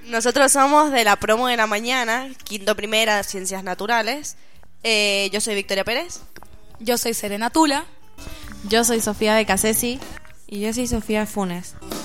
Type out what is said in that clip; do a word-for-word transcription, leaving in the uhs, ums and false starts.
Nosotros somos de la promo de la mañana, quinto primera, Ciencias Naturales. Eh, yo soy Victoria Pérez. Yo soy Serena Tula. Yo soy Sofía de Casesi. Y yo soy Sofía Funes.